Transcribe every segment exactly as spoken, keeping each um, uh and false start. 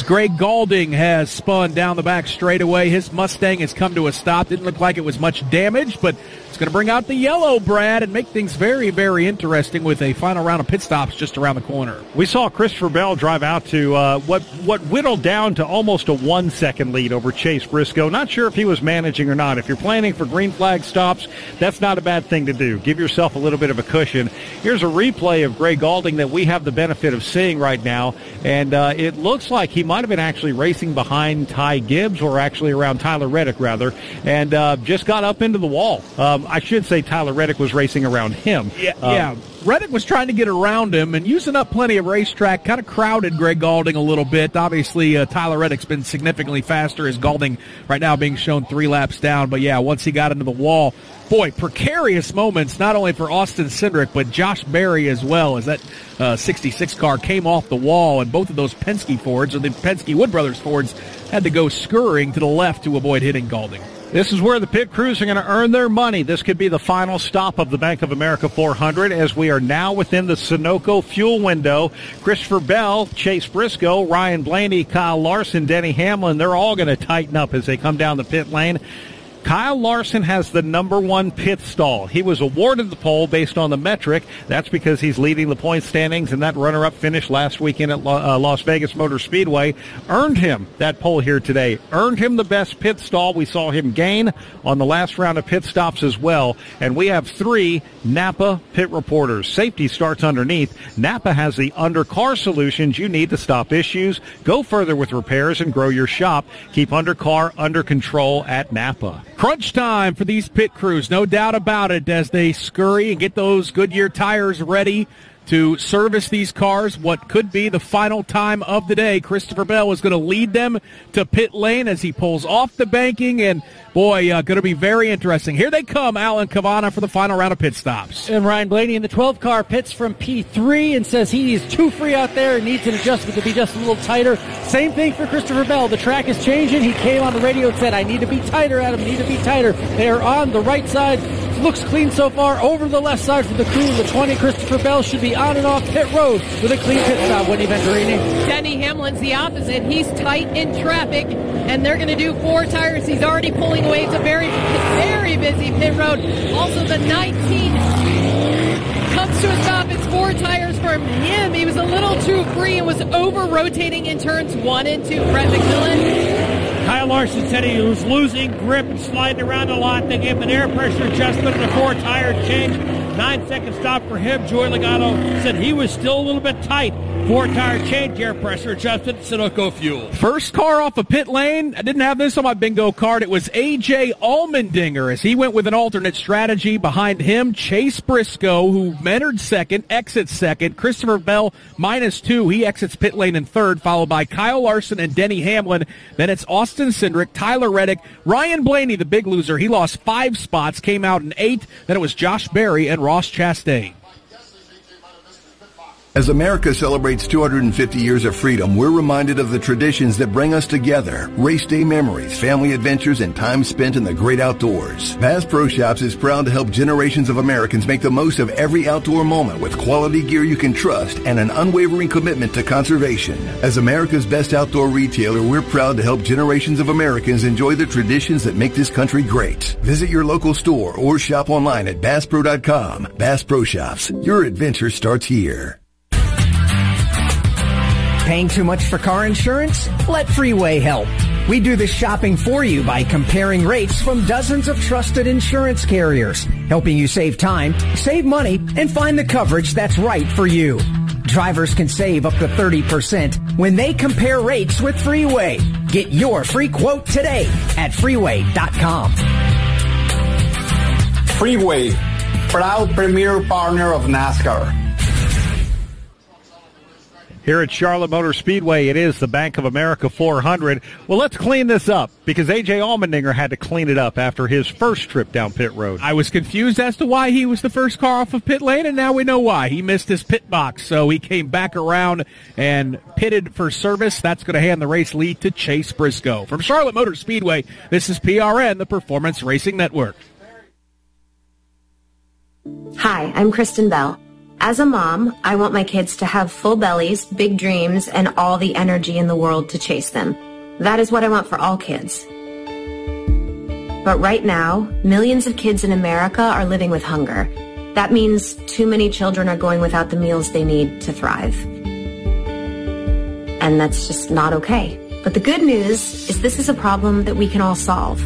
Greg Gaulding has spun down the back straightaway. His Mustang has come to a stop. Didn't look like it was much damage, but it's going to bring out the yellow, Brad, and make things very, very interesting with a final round of pit stops just around the corner. We saw Christopher Bell drive out to uh, what what whittled down to almost a one-second lead over Chase Briscoe. Not sure if he was managing or not. If you're planning for green flag stops, that's not a bad thing to do. Give yourself a little bit of a cushion. Here's a replay of Greg Gaulding that we have the benefit of seeing right now, and uh, it looks like he might have been actually racing behind Ty Gibbs, or actually around Tyler Reddick, rather, and uh, just got up into the wall. Um, I should say Tyler Reddick was racing around him. Yeah, um, yeah. Reddick was trying to get around him and using up plenty of racetrack, kind of crowded Greg Gaulding a little bit. Obviously, uh, Tyler Reddick's been significantly faster, as Gaulding right now being shown three laps down. But, yeah, once he got into the wall, boy, precarious moments, not only for Austin Cindric, but Josh Berry as well, as that uh, sixty-six car came off the wall, and both of those Penske Fords, or the Penske Wood Brothers Fords, had to go scurrying to the left to avoid hitting Gaulding. This is where the pit crews are going to earn their money. This could be the final stop of the Bank of America four hundred, as we are now within the Sunoco fuel window. Christopher Bell, Chase Briscoe, Ryan Blaney, Kyle Larson, Denny Hamlin, they're all going to tighten up as they come down the pit lane. Kyle Larson has the number one pit stall. He was awarded the pole based on the metric. That's because he's leading the point standings, and that runner-up finish last weekend at uh, Las Vegas Motor Speedway earned him that pole here today, earned him the best pit stall. We saw him gain on the last round of pit stops as well, and we have three Napa pit reporters. Safety starts underneath. Napa has the under-car solutions you need to stop issues, go further with repairs, and grow your shop. Keep under-car under control at Napa. Crunch time for these pit crews, no doubt about it, as they scurry and get those Goodyear tires ready to service these cars. What could be the final time of the day. Christopher Bell is going to lead them to pit lane as he pulls off the banking, and boy, uh, going to be very interesting. Here they come, Alan Cavana, for the final round of pit stops. And Ryan Blaney in the twelve car pits from P three and says he is too free out there and needs an adjustment to be just a little tighter. Same thing for Christopher Bell. The track is changing. He came on the radio and said, I need to be tighter, Adam, need to be tighter. They are on the right side. Looks clean so far. Over the left side for the crew. The twenty, Christopher Bell, should be on and off pit road with a clean pit stop. Wendy Venturini. Denny Hamlin's the opposite. He's tight in traffic, and they're going to do four tires. He's already pulling away. It's a very, very busy pit road. Also, the nineteen comes to a stop. It's four tires from him. He was a little too free and was over-rotating in turns one and two. Brett McMillan. Kyle Larson said he was losing grip and sliding around a lot. They gave him an air pressure adjustment and a four-tire change. Nine-second stop for him. Joey Logano said he was still a little bit tight. Four-tire change, air pressure adjustment, Sunoco fuel. First car off a pit lane. I didn't have this on my bingo card. It was A J Allmendinger as he went with an alternate strategy. Behind him, Chase Briscoe, who entered second, exits second. Christopher Bell, minus two. He exits pit lane in third, followed by Kyle Larson and Denny Hamlin. Then it's Austin Cindric, Tyler Reddick, Ryan Blaney, the big loser. He lost five spots, came out in eighth. Then it was Josh Berry and Ross Chastain. As America celebrates two hundred fifty years of freedom, we're reminded of the traditions that bring us together. Race day memories, family adventures, and time spent in the great outdoors. Bass Pro Shops is proud to help generations of Americans make the most of every outdoor moment with quality gear you can trust and an unwavering commitment to conservation. As America's best outdoor retailer, we're proud to help generations of Americans enjoy the traditions that make this country great. Visit your local store or shop online at bass pro dot com. Bass Pro Shops. Your adventure starts here. Paying too much for car insurance? Let Freeway help. We do the shopping for you by comparing rates from dozens of trusted insurance carriers, helping you save time, save money, and find the coverage that's right for you. Drivers can save up to thirty percent when they compare rates with Freeway. Get your free quote today at freeway dot com. Freeway, proud premier partner of NASCAR. Here at Charlotte Motor Speedway, it is the Bank of America four hundred. Well, let's clean this up because A J Allmendinger had to clean it up after his first trip down pit road. I was confused as to why he was the first car off of pit lane, and now we know why. He missed his pit box, so he came back around and pitted for service. That's going to hand the race lead to Chase Briscoe. From Charlotte Motor Speedway, this is P R N, the Performance Racing Network. Hi, I'm Kristen Bell. As a mom, I want my kids to have full bellies, big dreams, and all the energy in the world to chase them. That is what I want for all kids. But right now, millions of kids in America are living with hunger. That means too many children are going without the meals they need to thrive. And that's just not okay. But the good news is this is a problem that we can all solve.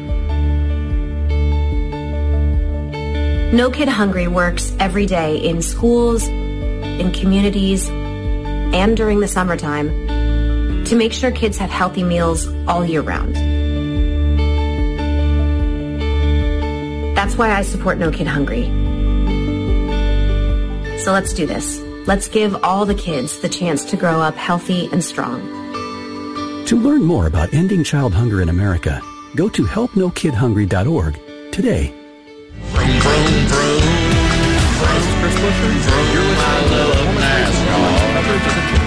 No Kid Hungry works every day in schools, in communities, and during the summertime to make sure kids have healthy meals all year round. That's why I support No Kid Hungry. So let's do this. Let's give all the kids the chance to grow up healthy and strong. To learn more about ending child hunger in America, go to help no kid hungry dot org today. Vroom, vroom, vroom. This is Chris Busher. You're listening to the NASCAR.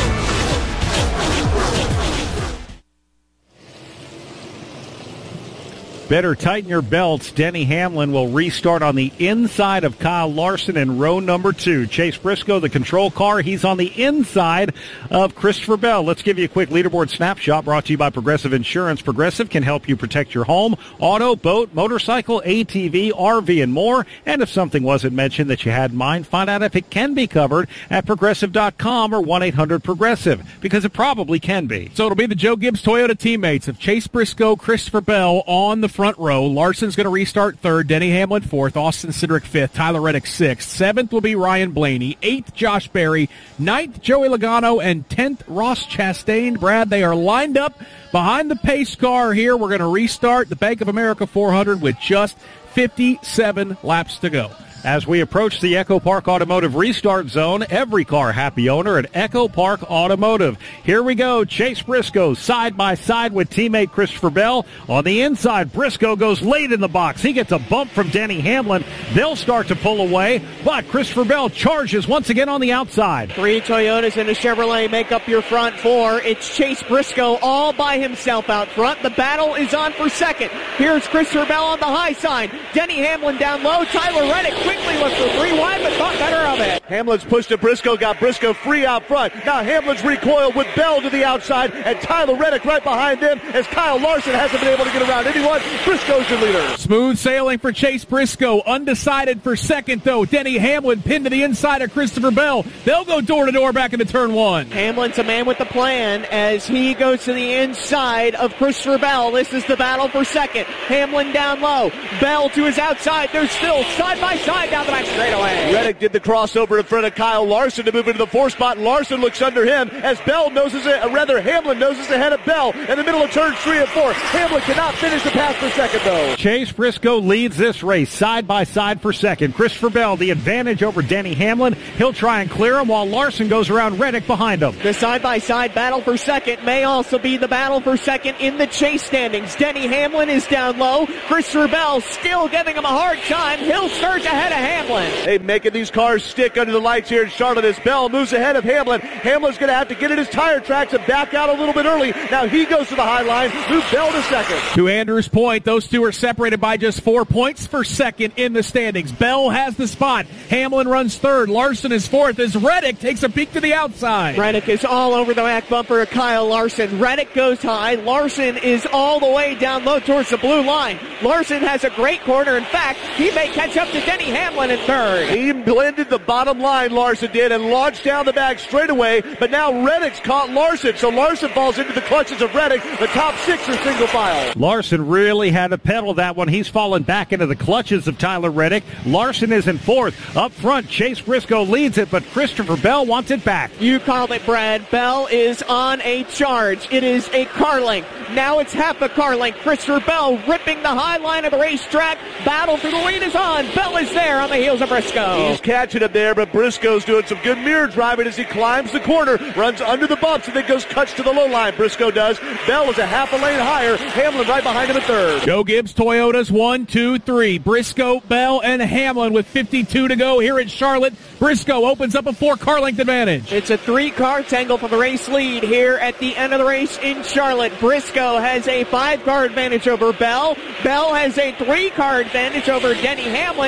Better tighten your belts. Denny Hamlin will restart on the inside of Kyle Larson in row number two. Chase Briscoe, the control car, he's on the inside of Christopher Bell. Let's give you a quick leaderboard snapshot brought to you by Progressive Insurance. Progressive can help you protect your home, auto, boat, motorcycle, A T V, R V, and more. And if something wasn't mentioned that you had in mind, find out if it can be covered at progressive dot com or one eight hundred progressive, because it probably can be. So it'll be the Joe Gibbs Toyota teammates of Chase Briscoe, Christopher Bell on the front row. Larson's going to restart third, Denny Hamlin fourth, Austin Cindric fifth, Tyler Reddick sixth, seventh will be Ryan Blaney, eighth Josh Berry, ninth Joey Logano, and tenth Ross Chastain. Brad, they are lined up behind the pace car here. We're going to restart the Bank of America four hundred with just fifty-seven laps to go. As we approach the Echo Park Automotive restart zone, every car happy owner at Echo Park Automotive. Here we go. Chase Briscoe side by side with teammate Christopher Bell. On the inside, Briscoe goes late in the box. He gets a bump from Denny Hamlin. They'll start to pull away, but Christopher Bell charges once again on the outside. Three Toyotas and a Chevrolet make up your front four. It's Chase Briscoe all by himself out front. The battle is on for second. Here's Christopher Bell on the high side. Denny Hamlin down low. Tyler Reddick quickly looks for three wide, but thought better of it. Hamlin's pushed to Briscoe, got Briscoe free out front. Now Hamlin's recoiled with Bell to the outside, and Tyler Reddick right behind them as Kyle Larson hasn't been able to get around anyone. Briscoe's your leader. Smooth sailing for Chase Briscoe. Undecided for second, though. Denny Hamlin pinned to the inside of Christopher Bell. They'll go door to door back into turn one. Hamlin's a man with the plan as he goes to the inside of Christopher Bell. This is the battle for second. Hamlin down low. Bell to his outside. They're still side by side down the back straightaway. Reddick did the crossover in front of Kyle Larson to move into the four spot. Larson looks under him as Bell noses it, or rather Hamlin noses ahead of Bell in the middle of turns three and four. Hamlin cannot finish the pass for second though. Chase Briscoe leads this race side by side for second. Christopher Bell the advantage over Denny Hamlin. He'll try and clear him while Larson goes around Reddick behind him. The side by side battle for second may also be the battle for second in the chase standings. Denny Hamlin is down low. Christopher Bell still giving him a hard time. He'll surge ahead of Hamlin. They making these cars stick under the lights here in Charlotte as Bell moves ahead of Hamlin. Hamlin's going to have to get in his tire tracks and back out a little bit early. Now he goes to the high line, moves Bell to second. To Andrew's point, those two are separated by just four points for second in the standings. Bell has the spot. Hamlin runs third. Larson is fourth as Reddick takes a peek to the outside. Reddick is all over the back bumper of Kyle Larson. Reddick goes high. Larson is all the way down low towards the blue line. Larson has a great corner. In fact, he may catch up to Denny Hamlin in third. He blended the bottom line, Larson did, and launched down the back straightaway, but now Reddick's caught Larson, so Larson falls into the clutches of Reddick. The top six are single file. Larson really had to pedal that one. He's fallen back into the clutches of Tyler Reddick. Larson is in fourth. Up front, Chase Briscoe leads it, but Christopher Bell wants it back. You called it, Brad. Bell is on a charge. It is a car length. Now it's half a car length. Christopher Bell ripping the high line of the racetrack. Battle for the lead is on. Bell is there on the heels of Briscoe. He's catching him there, but Briscoe's doing some good mirror driving as he climbs the corner, runs under the bumps, and then goes cuts to the low line. Briscoe does. Bell is a half a lane higher. Hamlin right behind him at third. Joe Gibbs Toyotas, one, two, three. Briscoe, Bell, and Hamlin with fifty-two to go here in Charlotte. Briscoe opens up a four-car length advantage. It's a three-car tangle for the race lead here at the end of the race in Charlotte. Briscoe has a five-car advantage over Bell. Bell has a three-car advantage over Denny Hamlin. Three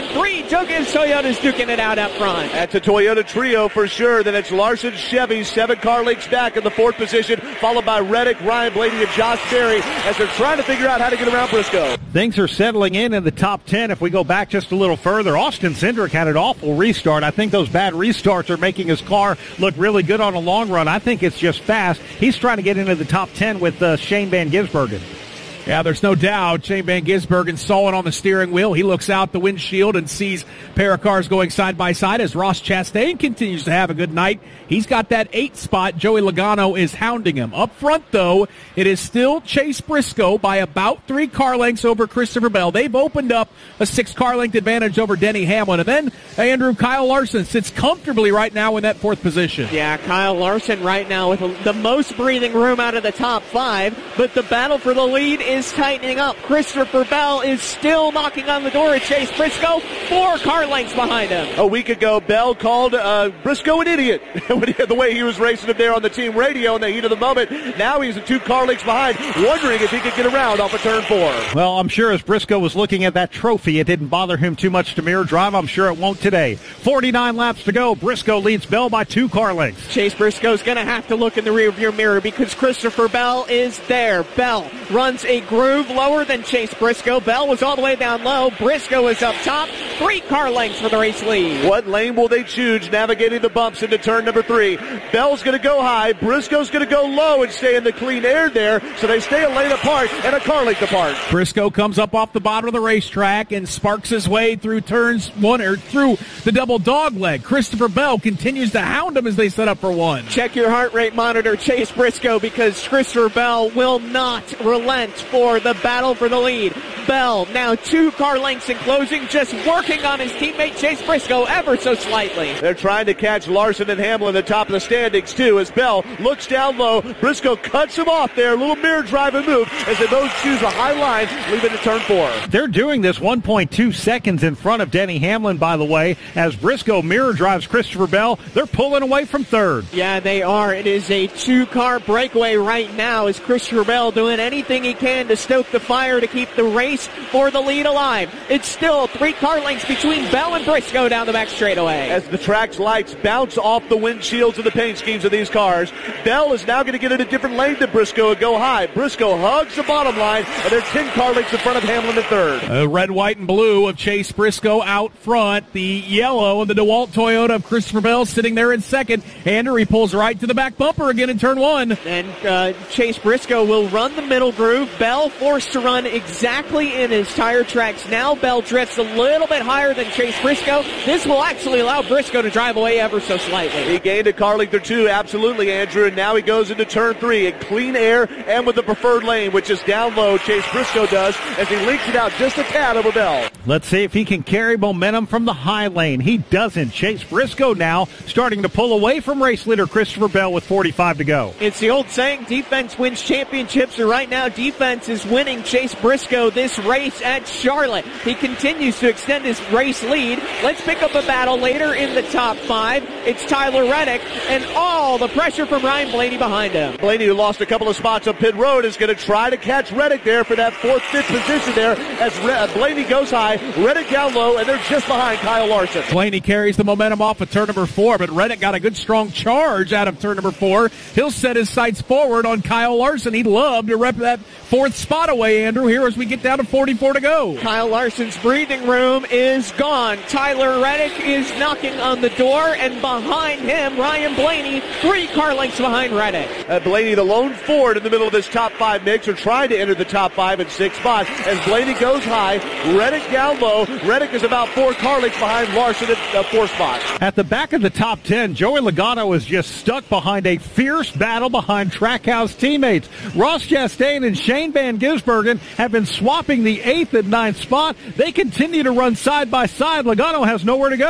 Tokyo's Toyota's duking it out up front. That's a Toyota trio for sure. Then it's Larson, Chevy, seven car lengths back in the fourth position, followed by Reddick, Ryan Blaney, and Josh Berry as they're trying to figure out how to get around Briscoe. Things are settling in in the top ten. If we go back just a little further, Austin Cindric had an awful restart. I think those bad restarts are making his car look really good on a long run. I think it's just fast. He's trying to get into the top ten with uh, Shane Van Gisbergen. Yeah, there's no doubt. Shane Van Gisbergen sawing on the steering wheel. He looks out the windshield and sees a pair of cars going side by side as Ross Chastain continues to have a good night. He's got that eight spot. Joey Logano is hounding him. Up front, though, it is still Chase Briscoe by about three car lengths over Christopher Bell. They've opened up a six car length advantage over Denny Hamlin. And then Andrew Kyle Larson sits comfortably right now in that fourth position. Yeah, Kyle Larson right now with the most breathing room out of the top five, but the battle for the lead is is tightening up. Christopher Bell is still knocking on the door at Chase Briscoe, four car lengths behind him. A week ago, Bell called uh, Briscoe an idiot the way he was racing him there on the team radio in the heat of the moment. Now he's a two car lengths behind, wondering if he could get around off of turn four. Well, I'm sure as Briscoe was looking at that trophy, it didn't bother him too much to mirror drive. I'm sure it won't today. forty-nine laps to go. Briscoe leads Bell by two car lengths. Chase Briscoe's going to have to look in the rearview mirror because Christopher Bell is there. Bell runs a groove lower than Chase Briscoe. Bell was all the way down low. Briscoe is up top. Three car lengths for the race lead. What lane will they choose navigating the bumps into turn number three? Bell's going to go high. Briscoe's going to go low and stay in the clean air there, so they stay a lane apart and a car length apart. Briscoe comes up off the bottom of the racetrack and sparks his way through turns one or through the double dog leg. Christopher Bell continues to hound him as they set up for one. Check your heart rate monitor, Chase Briscoe, because Christopher Bell will not relent for the battle for the lead. Bell now two car lengths in closing, just working on his teammate Chase Briscoe ever so slightly. They're trying to catch Larson and Hamlin at the top of the standings too as Bell looks down low. Briscoe cuts him off there, a little mirror drive and move as they both choose a high line leaving to turn four. They're doing this one point two seconds in front of Denny Hamlin, by the way, as Briscoe mirror drives Christopher Bell. They're pulling away from third. Yeah, they are. It is a two-car breakaway right now as Christopher Bell doing anything he can to stoke the fire to keep the race for the lead alive. It's still three car lengths between Bell and Briscoe down the back straightaway. As the track's lights bounce off the windshields and the paint schemes of these cars, Bell is now going to get in a different lane than Briscoe and go high. Briscoe hugs the bottom line, and they're ten car lengths in front of Hamlin in third. Uh, red, white, and blue of Chase Briscoe out front. The yellow of the DeWalt Toyota of Christopher Bell sitting there in second. Andrew, he pulls right to the back bumper again in turn one. And uh, Chase Briscoe will run the middle groove. Bell forced to run exactly in his tire tracks. Now Bell drifts a little bit higher than Chase Briscoe. This will actually allow Briscoe to drive away ever so slightly. He gained a car length or two, absolutely, Andrew, and now he goes into turn three in clean air and with the preferred lane, which is down low. Chase Briscoe does as he leaks it out just a tad over Bell. Let's see if he can carry momentum from the high lane. He doesn't. Chase Briscoe now starting to pull away from race leader Christopher Bell with forty-five to go. It's the old saying, defense wins championships, and right now defense is winning Chase Briscoe this race at Charlotte. He continues to extend his race lead. Let's pick up a battle later in the top five. It's Tyler Reddick and all the pressure from Ryan Blaney behind him. Blaney, who lost a couple of spots on pit road, is going to try to catch Reddick there for that fourth, fifth position there as Re- Blaney goes high, Reddick down low, and they're just behind Kyle Larson. Blaney carries the momentum off of turn number four, but Reddick got a good strong charge out of turn number four. He'll set his sights forward on Kyle Larson. He'd love to rep that fourth spot away, Andrew, here as we get down to forty-four to go. Kyle Larson's breathing room is gone. Tyler Reddick is knocking on the door, and behind him, Ryan Blaney, three car lengths behind Reddick. Uh, Blaney, the lone Ford in the middle of this top five mix, are trying to enter the top five and six spots. As Blaney goes high, Reddick down low. Reddick is about four car lengths behind Larson at uh, four spots. At the back of the top ten, Joey Logano is just stuck behind a fierce battle behind Trackhouse teammates. Ross Chastain and Shane Van Gisbergen have been swapping the eighth and ninth spot. They continue to run side by side. Logano has nowhere to go.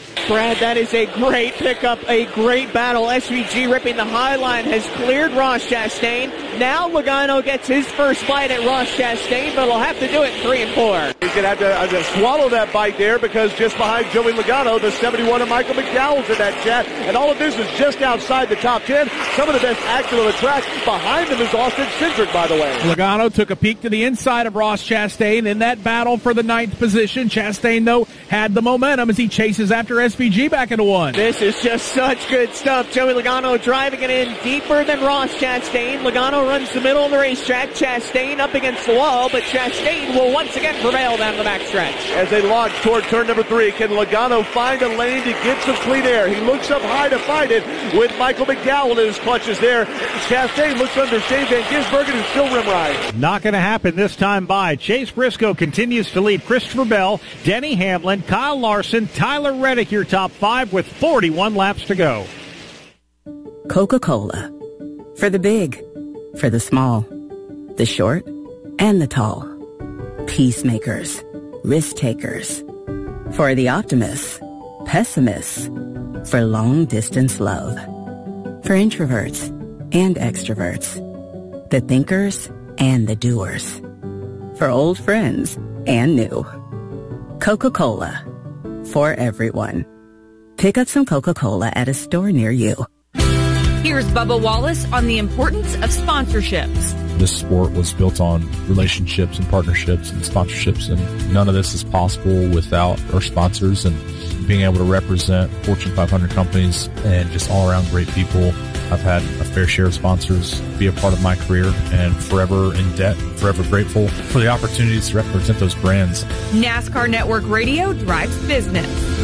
Brad, that is a great pickup, a great battle. S V G ripping the high line has cleared Ross Chastain. Now Logano gets his first bite at Ross Chastain, but he'll have to do it in three and four. He's going to have to uh, swallow that bite there because just behind Joey Logano, the seventy-one of Michael McDowell's in that chat. And all of this is just outside the top ten. Some of the best action on the track. Behind him is Austin Cindric, by the way. Logano took a peek to the inside of Ross Chastain in that battle for the ninth position. Chastain, though, had the momentum as he chases after S V G back into one. This is just such good stuff. Joey Logano driving it in deeper than Ross Chastain. Logano runs the middle of the racetrack. Chastain up against the wall, but Chastain will once again prevail down the backstretch. As they launch toward turn number three, can Logano find a lane to get some clean air? He looks up high to find it with Michael McDowell in his clutches there. Chastain looks under Shane Van Gisbergen and still rim ride. Not going to happen this time by. Chase Briscoe continues to lead Christopher Bell, Denny Hamlin, Kyle Larson, Tyler Reddick, your top five with forty-one laps to go. Coca-Cola. For the big, for the small, the short, and the tall. Peacemakers, risk takers. For the optimists, pessimists. For long distance love. For introverts and extroverts. The thinkers and the doers. For old friends and new. Coca-Cola. For everyone. Pick up some Coca-Cola at a store near you. Here's Bubba Wallace on the importance of sponsorships. This sport was built on relationships and partnerships and sponsorships, and none of this is possible without our sponsors and being able to represent Fortune five hundred companies and just all around great people. I've had a fair share of sponsors be a part of my career and forever in debt, forever grateful for the opportunities to represent those brands. NASCAR Network Radio drives business.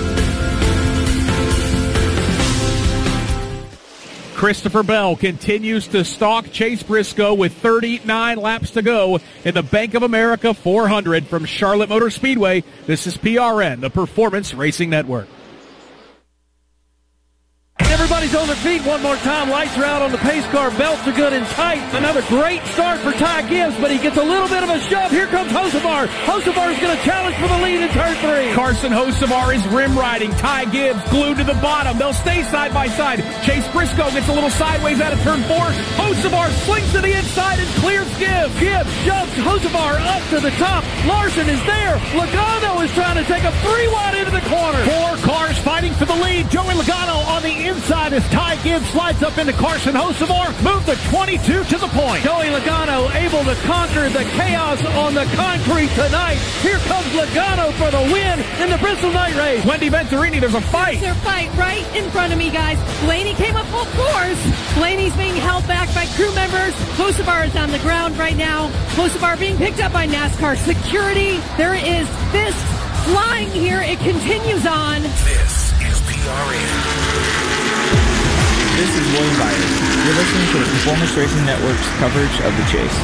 Christopher Bell continues to stalk Chase Briscoe with thirty-nine laps to go in the Bank of America four hundred from Charlotte Motor Speedway. This is P R N, the Performance Racing Network. Everybody's on their feet one more time. Lights are out on the pace car. Belts are good and tight. Another great start for Ty Gibbs, but he gets a little bit of a shove. Here comes Hocevar. Hocevar is going to challenge for the lead in turn three. Carson Hocevar is rim riding. Ty Gibbs glued to the bottom. They'll stay side by side. Chase Briscoe gets a little sideways out of turn four. Hocevar slings to the inside and clears Gibbs. Gibbs shoves Hocevar up to the top. Larson is there. Logano is trying to take a three wide into the corner. Four cars fighting for the lead. Joey Logano on the inside as Ty Gibbs slides up into Carson Hocevar. Move the twenty-two to the point. Joey Logano able to conquer the chaos on the concrete tonight. Here comes Logano for the win in the Bristol Night Race. Wendy Venturini, there's a fight. There's a fight right in front of me, guys. Blaney came up full force. Blaney's being held back by crew members. Hocevar is on the ground right now. Hocevar being picked up by NASCAR security. There is fists flying here. It continues on. This is P R N. This is William Byers. You're listening to the Performance Racing Network's coverage of the chase.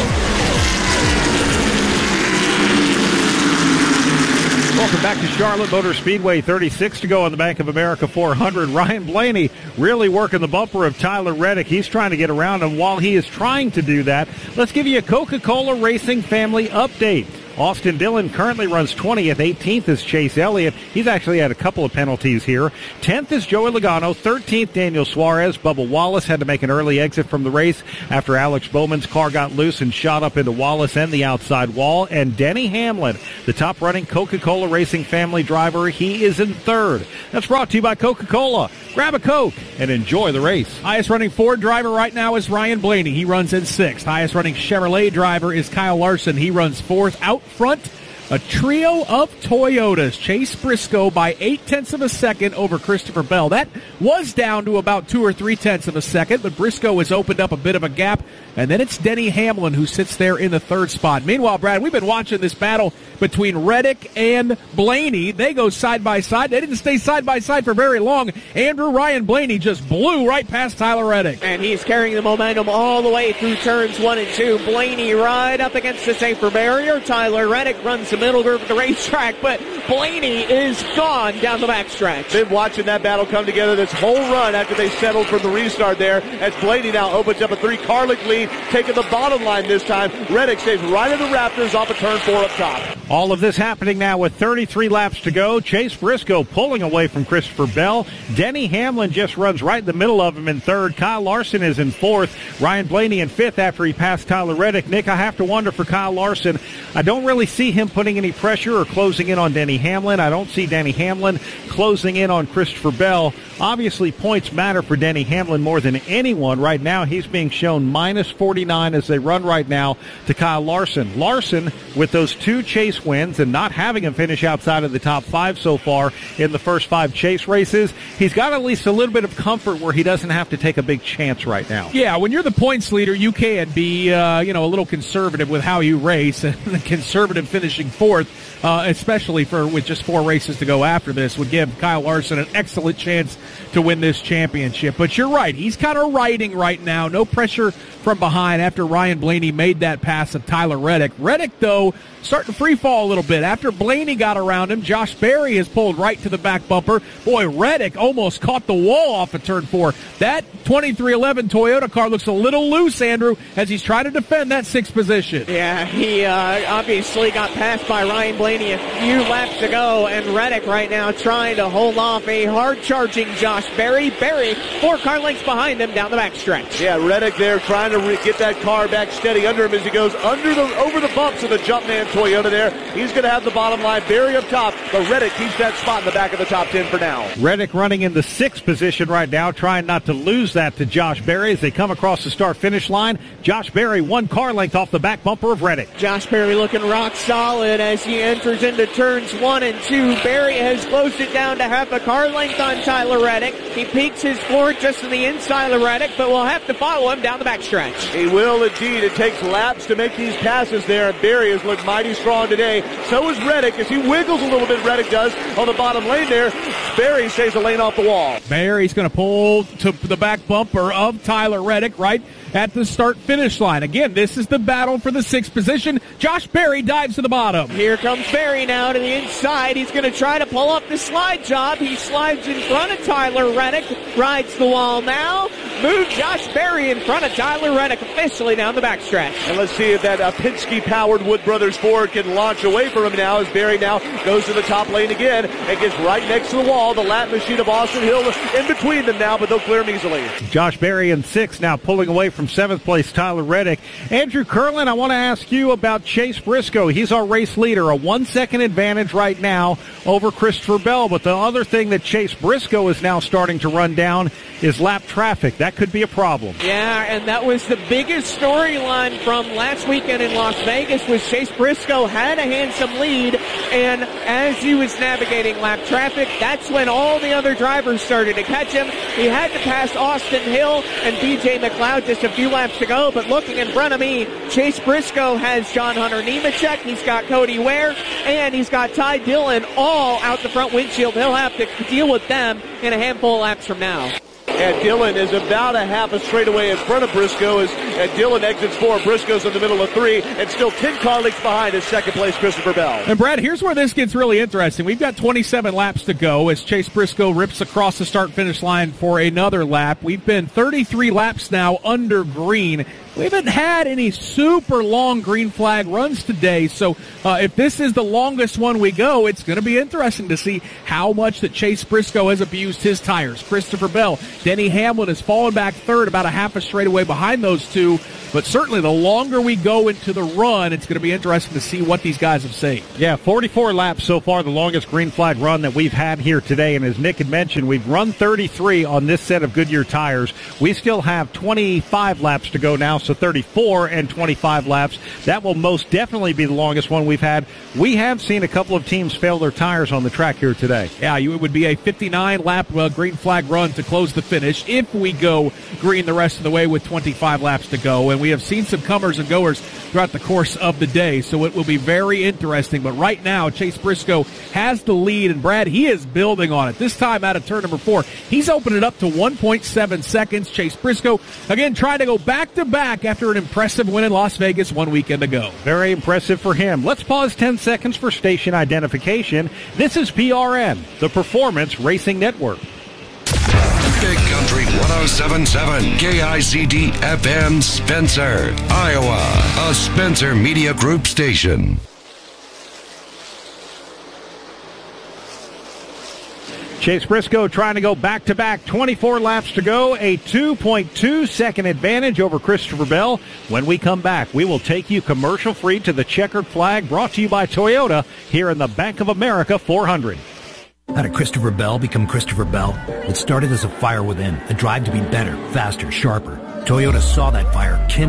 Welcome back to Charlotte Motor Speedway. thirty-six to go on the Bank of America four hundred. Ryan Blaney really working the bumper of Tyler Reddick. He's trying to get around him. While he is trying to do that, let's give you a Coca-Cola Racing family update. Austin Dillon currently runs twentieth. eighteenth is Chase Elliott. He's actually had a couple of penalties here. tenth is Joey Logano. thirteenth, Daniel Suarez. Bubba Wallace had to make an early exit from the race after Alex Bowman's car got loose and shot up into Wallace and the outside wall. And Denny Hamlin, the top-running Coca-Cola Racing family driver, he is in third. That's brought to you by Coca-Cola. Grab a Coke and enjoy the race. Highest running Ford driver right now is Ryan Blaney. He runs in sixth. Highest running Chevrolet driver is Kyle Larson. He runs fourth. Out front, a trio of Toyotas. Chase Briscoe by eight-tenths of a second over Christopher Bell. That was down to about two or three-tenths of a second, but Briscoe has opened up a bit of a gap. And then it's Denny Hamlin who sits there in the third spot. Meanwhile, Brad, we've been watching this battle between Reddick and Blaney. They go side by side. They didn't stay side by side for very long. Andrew Ryan Blaney just blew right past Tyler Reddick. And he's carrying the momentum all the way through turns one and two. Blaney right up against the safer barrier. Tyler Reddick runs the middle groove of the racetrack, but Blaney is gone down the backstretch. Been watching that battle come together this whole run after they settled for the restart there, as Blaney now opens up a three-car length lead, taking the bottom line this time. Reddick stays right in the Raptors off of turn four up top. All of this happening now with thirty-three laps to go. Chase Briscoe pulling away from Christopher Bell. Denny Hamlin just runs right in the middle of him in third. Kyle Larson is in fourth. Ryan Blaney in fifth after he passed Tyler Reddick. Nick, I have to wonder for Kyle Larson. I don't really see him putting any pressure or closing in on Denny Hamlin. I don't see Denny Hamlin closing in on Christopher Bell. Obviously, points matter for Denny Hamlin more than anyone. Right now, he's being shown minus forty-nine as they run right now to Kyle Larson. Larson, with those two chase wins and not having him finish outside of the top five so far in the first five chase races, he's got at least a little bit of comfort where he doesn't have to take a big chance right now. Yeah, when you're the points leader, you can be, uh, you know, a little conservative with how you race, and the conservative finishing fourth, uh, especially for with just four races to go after this, would give Kyle Larson an excellent chance to win this championship. But you're right, he's kind of riding right now. No pressure from behind after Ryan Blaney made that pass of Tyler Reddick. Reddick, though, starting to free fall a little bit. After Blaney got around him, Josh Berry has pulled right to the back bumper. Boy, Reddick almost caught the wall off of turn four. That twenty-three eleven Toyota car looks a little loose, Andrew, as he's trying to defend that sixth position. Yeah, he uh, obviously got passed by Ryan Blaney a few laps to go, and Reddick right now trying to hold off a hard-charging Josh Berry. Berry, four car lengths behind him down the backstretch. Yeah, Reddick there trying to re- get that car back steady under him as he goes under the over the bumps of the Jumpman Toyota there. He's going to have the bottom line. Berry up top, but Reddick keeps that spot in the back of the top ten for now. Reddick running in the sixth position right now, trying not to lose that to Josh Berry as they come across the start-finish line. Josh Berry, one car length off the back bumper of Reddick. Josh Berry looking rock solid as he enters into turns one and two. Berry has closed it down to half a car length on Tyler Reddick. He peaks his Ford just to the inside of Reddick, but we'll have to follow him down the backstretch. He will indeed. It takes laps to make these passes there, and Berry has looked mighty strong today. So is Reddick as he wiggles a little bit. Reddick does on the bottom lane there. Berry stays a lane off the wall. Berry's going to pull to the back bumper of Tyler Reddick right at the start-finish line. Again, this is the battle for the sixth position. Josh Berry dives to the bottom. Here comes Berry now to the inside. He's going to try to pull up the slide job. He slides in front of Tyler Reddick, rides the wall now. Move Josh Berry in front of Tyler Reddick officially down the backstretch. And let's see if that uh, Penske-powered Wood Brothers Ford can launch away from him now as Berry now goes to the top lane again and gets right next to the wall. The lap machine of Austin Hill in between them now, but they'll clear him easily. Josh Berry in sixth now, pulling away from seventh place Tyler Reddick. Andrew Curlin, I want to ask you about Chase Briscoe. He's our race leader, a one-second advantage right now over Christopher Bell. But the other thing that Chase Briscoe is now starting to run down is lap traffic. That could be a problem. Yeah, and that was the biggest storyline from last weekend in Las Vegas was Chase Briscoe had a handsome lead, and as he was navigating lap traffic, that's when all the other drivers started to catch him. He had to pass Austin Hill and B J McLeod just a few laps to go, but looking in front of me, Chase Briscoe has John Hunter Nemechek, he's got Cody Ware, and he's got Ty Dillon all out the front windshield. He'll have to deal with them in a handful of laps from now. And Dillon is about a half a straightaway in front of Briscoe as and Dillon exits four. Briscoe's in the middle of three, and still ten car lengths behind is second place Christopher Bell. And Brad, here's where this gets really interesting. We've got twenty-seven laps to go as Chase Briscoe rips across the start-finish line for another lap. We've been thirty-three laps now under green. We haven't had any super long green flag runs today, so uh, if this is the longest one we go, it's going to be interesting to see how much that Chase Briscoe has abused his tires. Christopher Bell, Denny Hamlin has fallen back third, about a half a straightaway behind those two, but certainly the longer we go into the run, it's going to be interesting to see what these guys have saved. Yeah, forty-four laps so far, the longest green flag run that we've had here today, and as Nick had mentioned, we've run thirty-three on this set of Goodyear tires. We still have twenty-five laps to go now, so thirty-four and twenty-five laps. That will most definitely be the longest one we've had. We have seen a couple of teams fail their tires on the track here today. Yeah, you, it would be a fifty-nine lap uh, green flag run to close the finish if we go green the rest of the way with twenty-five laps to go. And we have seen some comers and goers throughout the course of the day, so it will be very interesting. But right now, Chase Briscoe has the lead, and Brad, he is building on it. This time out of turn number four, he's opened it up to one point seven seconds. Chase Briscoe, again, trying to go back-to-back after an impressive win in Las Vegas one weekend ago. Very impressive for him. Let's pause ten seconds for station identification. This is P R N, the Performance Racing Network. Big Country one oh seven point seven, K I C D F M, Spencer, Iowa, a Spencer Media Group station. Chase Briscoe trying to go back-to-back, twenty-four laps to go, a two point two second advantage over Christopher Bell. When we come back, we will take you commercial-free to the checkered flag, brought to you by Toyota here in the Bank of America four hundred. How did Christopher Bell become Christopher Bell? It started as a fire within, a drive to be better, faster, sharper. Toyota saw that fire,